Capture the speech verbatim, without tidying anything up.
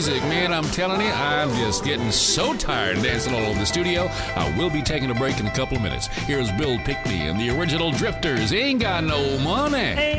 music, man. I'm telling you, I'm just getting so tired dancing all over the studio. I will be taking a break in a couple of minutes. Here's Bill Pickney and the original Drifters. Ain't got no money.